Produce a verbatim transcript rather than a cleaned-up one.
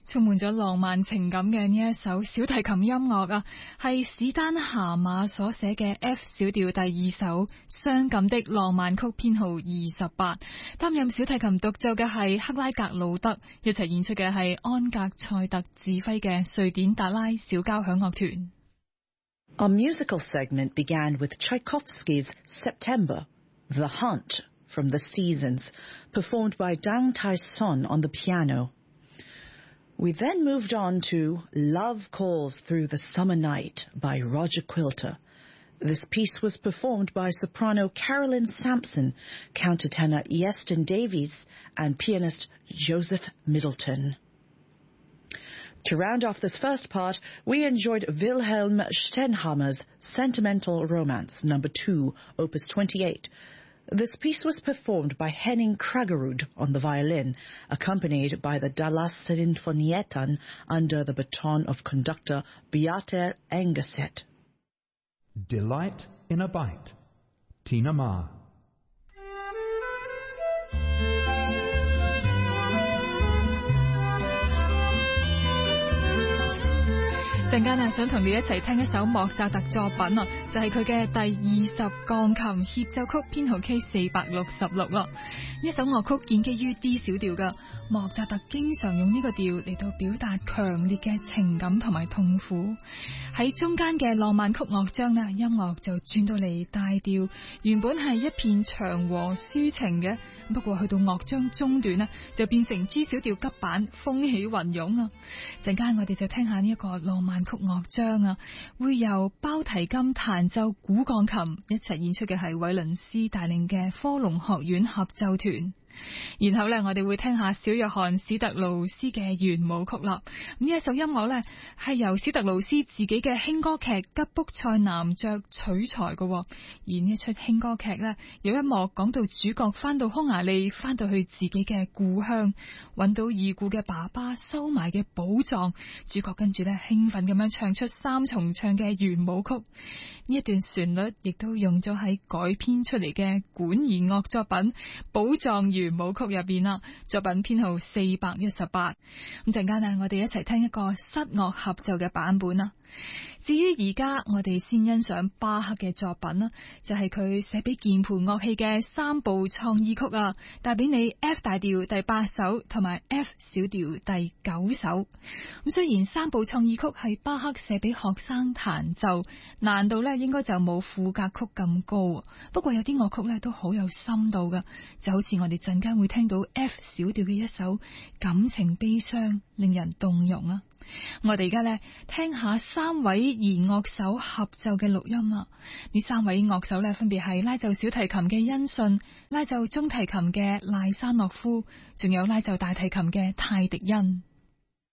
充滿咗浪漫情感嘅呢一首小提琴音樂啊，係史丹夏馬所寫嘅 F 小調第二首傷感的浪漫曲編號二十八，擔任小提琴獨奏嘅係克拉格魯德，一齊演出嘅係安格塞特指揮嘅瑞典達拉小交響樂團。 Our musical segment began with Tchaikovsky's September, The Hunt from the Seasons, performed by Dang Tai Son on the piano. We then moved on to Love Calls Through the Summer Night by Roger Quilter. This piece was performed by soprano Carolyn Sampson, countertenor Ieston Davies, and pianist Joseph Middleton. To round off this first part, we enjoyed Wilhelm Stenhammer's Sentimental Romance, number two, opus twenty-eight. This piece was performed by Henning Kragerud on the violin, accompanied by the Dallas Sinfonietan under the baton of conductor Beate Engeset. Delight in a Bite, Tina Ma. 陣間啊，想同你一齊聽一首莫扎特作品啊，就係佢嘅第二十鋼琴協奏曲編號 K 四百六十六啦。呢首樂曲建基於 D 小調噶，莫扎特經常用呢個調嚟到表達強烈嘅情感同埋痛苦。喺中間嘅浪漫曲樂章呢，音樂就轉到嚟大調，原本係一片祥和抒情嘅，不過去到樂章中段呢，就變成 G 小調急版，風起雲湧啊！陣間我哋就聽下呢一個浪漫曲樂章啊，會由包提金彈奏古鋼琴一齊演出嘅係韋倫斯帶領嘅科隆學院合奏團。然後咧，我哋會聽下小約翰史特勞斯嘅圓舞曲啦。呢一首音樂咧係由史特勞斯自己嘅輕歌劇《吉卜賽男爵》取材嘅。而呢一出輕歌劇咧，有一幕講到主角翻到匈牙利，翻到去自己嘅故鄉，揾到已故嘅爸爸收埋嘅寶藏。主角跟住咧興奮咁樣唱出三重唱嘅圓舞曲。呢一段旋律亦都用咗喺改編出嚟嘅管弦樂作品《寶藏圓舞曲》入邊啦，作品編號四百一十八。咁陣間啊，我哋一齊聽一個室樂合奏嘅版本啦。至於而家我哋先欣賞巴赫嘅作品啦，就係佢寫俾鍵盤樂器嘅三部創意曲啊，帶俾你 F 大調第八首同埋 F 小調第九首。咁雖然三部創意曲係巴赫寫俾學生彈奏，難度咧應該就冇賦格曲咁高，不過有啲樂曲咧都好有深度噶，就好似我哋陣間會聽到 F 小調嘅一首感情悲傷，令人動容啊！我哋而家咧聽下三位弦樂手合奏嘅錄音啦。呢三位樂手咧分別係拉奏小提琴嘅恩信、拉奏中提琴嘅賴山諾夫，仲有拉奏大提琴嘅泰迪恩。